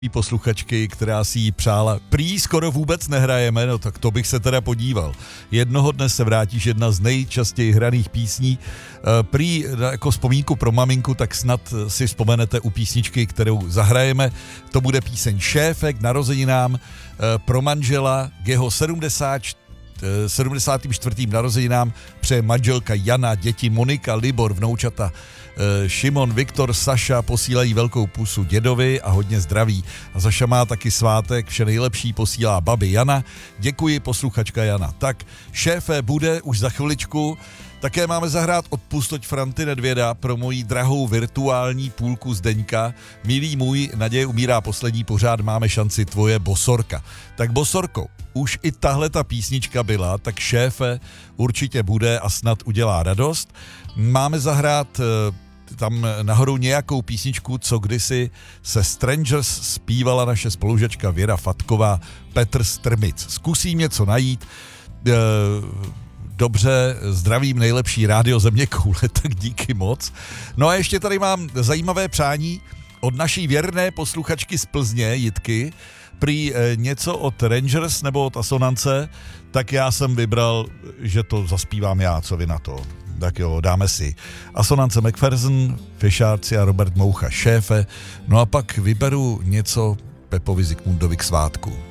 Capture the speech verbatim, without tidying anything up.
posluchačky, která si ji přála. Prý skoro vůbec nehrajeme, no tak to bych se teda podíval. Jednoho dne se vrátíš, jedna z nejčastěji hraných písní. Prý jako vzpomínku pro maminku, tak snad si vzpomenete u písničky, kterou zahrajeme. To bude píseň Šéfe k narozeninám pro manžela k jeho sedmdesátým čtvrtým narozeninám přeje manželka Jana, děti Monika, Libor, vnoučata Šimon, Viktor, Saša posílají velkou pusu dědovi a hodně zdraví. A Saša má taky svátek, vše nejlepší posílá babi Jana. Děkuji, posluchačka Jana. Tak Šéfe bude už za chviličku. Také máme zahrát Odpusť od Franty Nedvěda pro moji drahou virtuální půlku Zdeňka. Milý můj, naděje umírá poslední, pořád máme šanci, tvoje Bosorka. Tak Bosorko, už i tahle ta písnička byla, tak Šéfe určitě bude a snad udělá radost. Máme zahrát tam nahoru nějakou písničku, co kdysi se Strangers zpívala naše spolužačka Věra Fatková, Petr Strmic. Zkusím něco najít. Dobře, zdravím, nejlepší rádio Země koule, tak díky moc. No a ještě tady mám zajímavé přání od naší věrné posluchačky z Plzně, Jitky, prý něco od Rangers nebo od Asonance, tak já jsem vybral, že to zaspívám já, co vy na to. Tak jo, dáme si Asonance McPherson, Fišárci a Robert Moucha, Šéfe, no a pak vyberu něco Pepovi Zikmundovi k svátku.